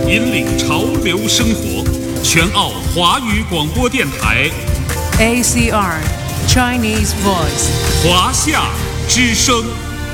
引领潮流生活，全澳华语广播电台 ACR Chinese Voice 华夏之声。